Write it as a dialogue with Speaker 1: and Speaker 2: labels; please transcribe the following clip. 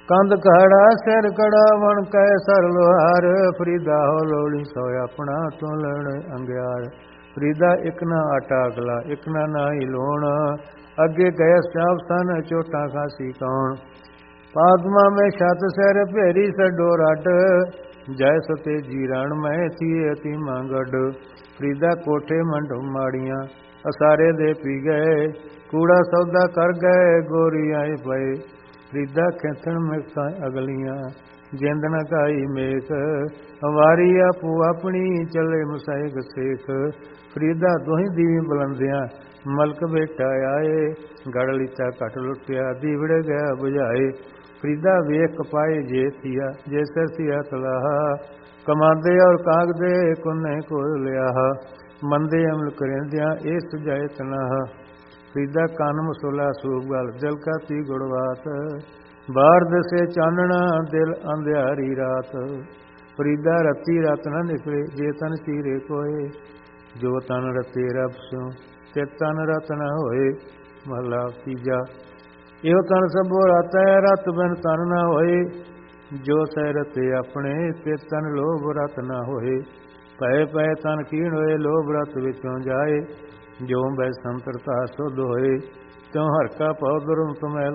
Speaker 1: ਕੰਧ ਕੜਾ ਸਿਰ ਕੜਾ ਵਣ ਕੈ ਸਰ ਲੋਹਾਰ, ਫਰੀਦਾ ਹੋ ਲੋੜੀ ਸੋ ਆਪਣਾ ਤੂੰ ਲੈਣ ਅੰਗਿਆਰ। ਫਰੀਦਾ ਇੱਕ ਨਾ ਆਟਾ ਅਗਲਾ, ਇੱਕ ਨਾ ਨਾਹੀ ਲੋਣ, ਅੱਗੇ ਗਏ ਸਿਆਪ ਸਨ ਚੋਟਾਂ ਖਾਸੀ ਕੌਣ। ਪਾਦਮਾ ਮੈਂ ਛਤ ਸਿਰ ਭੇਰੀ ਛੱਡੋ ਰੱਡ, ਜੈ ਸਤੇ ਜੀ ਰਣ ਮੈਂ ਥੀਏ ਅਤੀ ਮੰਗੜ। ਫਰੀਦਾ ਕੋਠੇ ਮੰਡ ਮਾੜੀਆਂ ਅਸਾਰੇ ਦੇ ਪੀ ਗਏ, ਕੂੜਾ ਸੌਦਾ ਕਰ ਗਏ ਗੋਰੀ ਆਏ ਪਏ। ਫਰੀਦਾ ਖੇਥਣ ਮਿਰਸਾਂ ਅਗਲੀਆਂ ਜਿੰਦ ਨ ਕਾਈ ਮੇਖ, ਵਾਰੀ ਆਪੂ ਆਪਣੀ ਚੱਲੇ ਮੁਸੈਕ ਸੇਖ। ਫਰੀਦਾ ਦੋਹੀਂ ਦੀਵੀ ਬੁਲੰਦਿਆਂ ਮਲਕ ਬੇਟਾ ਆਏ, ਗੜ ਲੀਤਾ ਘਟ ਲੁੱਟਿਆ ਦੀਵੜੇ ਗਿਆ ਬੁਝਾਏ। ਫਰੀਦਾ ਵੇਖ ਪਾਏ ਜੇ ਥੀਆ ਜੇ ਸਿਰ ਥੀਆ ਤਲਾਹਾ, ਕਮਾਂਦੇ ਔਰ ਕਾਗਦੇ ਕੁੰਨੇ ਕੋ ਲਿਆ। ਮੰਦੇ ਅਮਲ ਕਰੇਂਦਿਆਂ ਇਹ ਸੁਝਾਏ ਤਨਾਹ, ਫਰੀਦਾ ਕੰਨ ਮਸੋਲਾ ਸੂਬ ਗਲ ਦਿਲ ਕਾ ਤੀ ਗੁੜਵਾਤ। ਬਾਹਰ ਦਸੇ ਚਾਨਣਾ ਦਿਲ ਅੰਧਿਆਰੀ ਰਾਤ, ਫਰੀਦਾ ਰਤੀ ਰਤ ਨ ਨਿਕਲੇ ਜੇ ਤਨ ਚੀਰੇ ਕੋਏ। ਜੋ ਤਨ ਰਤੇ ਰਬ ਸਿਉ ਤੇ ਤਨ ਰਤ ਨ ਹੋਏ। ਮਹਲਾ ਤੀਜਾ। ਇਹੋ ਤਨ ਸਭੋ ਰਤ ਹੈ, ਰਤ ਬਿਨ ਤਨ ਨ ਹੋਏ। ਜੋ ਸਹਿ ਰਤੇ ਆਪਣੇ ਤੇ ਤਨ ਲੋਭ ਰਤ ਨ ਹੋਏ। ਪਏ ਪਏ ਤਨ ਕੀਣ ਹੋਏ ਲੋਭ ਰਤ ਵਿੱਚੋਂ ਜਾਏ। ਜੋ ਬੈ ਸੰਤਰਤਾ ਸੁਧ ਹੋਏ ਤਿਉ ਹਰ ਕਾ ਪਉ ਦੁਰਮਤ ਮੈਲ